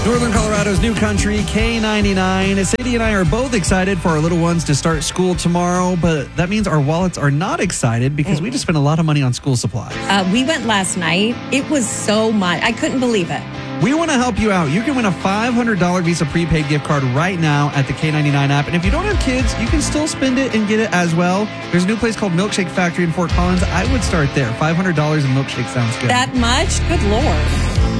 Northern Colorado's new country, K99. Sadie and I are both excited for our little ones to start school tomorrow, but that means our wallets are not excited because we just spent a lot of money on school supplies. We went last night. It was so much. I couldn't believe it. We want to help you out. You can win a $500 Visa prepaid gift card right now at the K99 app. And if you don't have kids, you can still spend it and get it as well. There's a new place called Milkshake Factory in Fort Collins. I would start there. $500 in milkshake sounds good. That much? Good Lord.